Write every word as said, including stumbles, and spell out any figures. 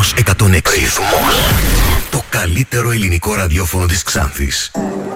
Ρυθμός εκατόν έξι. Ρυθμός. Το καλύτερο ελληνικό ραδιόφωνο της Ξάνθης.